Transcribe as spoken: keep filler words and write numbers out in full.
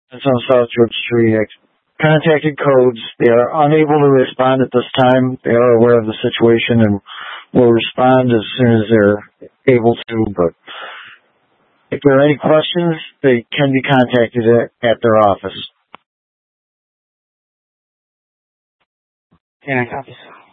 It's on South Church Street. I contacted codes. They are unable to respond at this time. They are aware of the situation and will respond as soon as they're able to. But if there are any questions, they can be contacted at, at their office. Yeah, I got this.